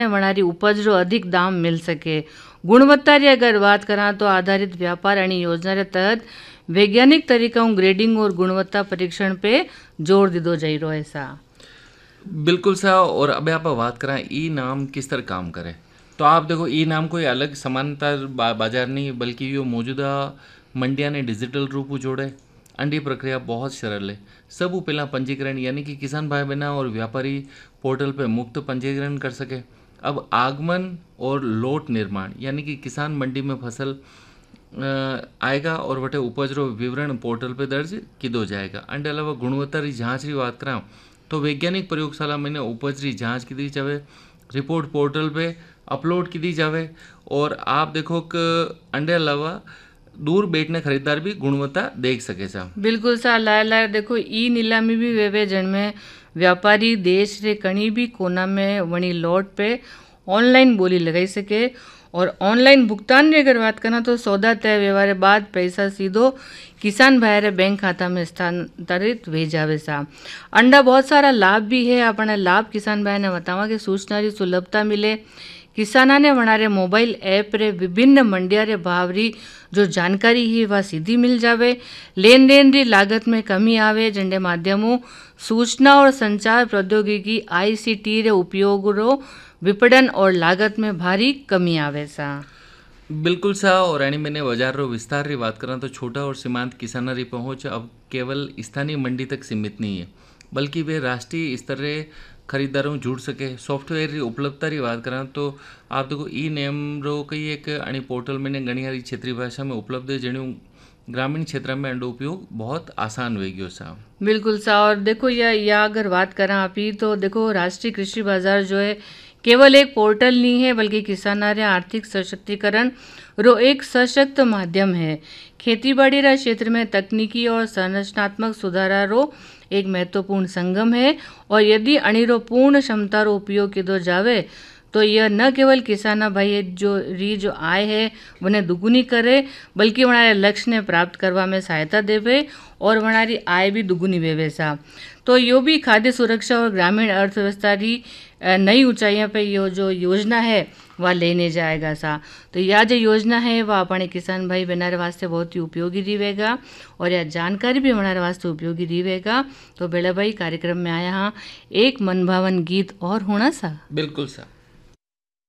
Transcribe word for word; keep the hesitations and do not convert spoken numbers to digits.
वणारी उपज रो अधिक दाम मिल सके। गुणवत्ता री अगर बात करा तो आधारित व्यापार आणि योजना रे तहत वैज्ञानिक तरीका ग्रेडिंग और गुणवत्ता परीक्षण पे जोर दिदो जाई रो है सा। बिल्कुल सा। और अब आप बात करें ई नाम किस तरह काम करे, तो आप देखो ई नाम कोई अलग समानता बा, बाजार नहीं, बल्कि यो मौजूदा मंडिया ने डिजिटल रूप जोड़े। अंडी प्रक्रिया बहुत सरल है। सब पहला पंजीकरण यानी कि किसान भाई बहना और व्यापारी पोर्टल पे मुफ्त पंजीकरण कर सके। अब आगमन और लोट निर्माण यानी कि किसान मंडी में फसल आएगा और वटे उपज रो विवरण पोर्टल पे दर्ज किदो जाएगा। अंडे अलावा गुणवत्ता री जांच री बात करा तो वैज्ञानिक प्रयोगशाला में उपज री जांच की दी जावे, रिपोर्ट पोर्टल पे अपलोड की दी जावे। और आप देखो कि अंडे अलावा दूर बैठने खरीदार भी गुणवत्ता देख सके सा। बिल्कुल सा। लाए लाए देखो ई नीलामी भी वेवे जिनमें व्यापारी देश रे कहीं भी कोना में वणी लॉट पे ऑनलाइन बोली लगाई सके। और ऑनलाइन भुगतान की अगर बात करना तो सौदा तय व्यवहार बाद पैसा सीधो किसान भाई रे बैंक खाता में स्थानांतरित हो जावे सा। अंडा बहुत सारा लाभ भी है। अपने लाभ किसान भाई ने बतावा कि सूचना री सुलभता मिले। किसाना ने वनारे मोबाइल ऐप रे विभिन्न मंडिया रे भाव री जो जानकारी है वह सीधी मिल जावे। लेन देन री लागत में कमी आवे। जिनके माध्यमों सूचना और संचार प्रौद्योगिकी आईसीटी रे उपयोग रो विपणन और लागत में भारी कमी आवे सा। बिल्कुल सा। और यानी मैंने बाजार रो विस्तार री बात करा तो छोटा और सीमांत किसाना री पहुंच अब केवल स्थानीय मंडी तक सीमित नहीं है, बल्कि वे राष्ट्रीय स्तर रे खरीदारों जुड़ सके। सॉफ्टवेयर री उपलब्धता री बात करा तो आप देखो ई नेम रो कई एक आणि पोर्टल में घनी सारी क्षेत्रीय भाषा में उपलब्ध है, जणियों ग्रामीण क्षेत्र में अंडो उपयोग बहुत आसान हो गयो सा। बिल्कुल सा। और देखो या, या अगर बात करा आप ही तो देखो राष्ट्रीय कृषि बाजार जो है केवल एक पोर्टल नहीं है, बल्कि किसाना रे आर्थिक सशक्तिकरण रो एक सशक्त माध्यम है। खेती बाड़ी रा क्षेत्र में तकनीकी और संरचनात्मक सुधारा रो एक महत्वपूर्ण संगम है। और यदि अणिरो पूर्ण क्षमता रो उपयोग किदो जावे तो यह न केवल किसाना भाई जो री जो आय है उन्हें दुगुनी करे, बल्कि हमारे लक्ष्य ने प्राप्त करवा में सहायता देवे और हमारी आय भी दुगुनी वेवे सा। तो यो भी खाद्य सुरक्षा और ग्रामीण अर्थव्यवस्था की नई ऊंचाइयों पे यो जो योजना है वह लेने जाएगा सा। तो यह जो योजना है वह अपने किसान भाई बहनारे वास्ते बहुत ही उपयोगी रहेगा और यह जानकारी भी हमारे वास्ते उपयोगी रहेगा। तो बेला भाई कार्यक्रम में आया हाँ एक मनभावन गीत और होना सा। बिल्कुल सा।